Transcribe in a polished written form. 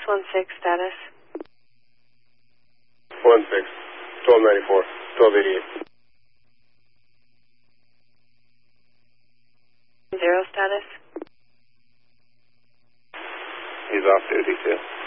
616 status. 16, 1294, 1288. 0 status. He's off duty too.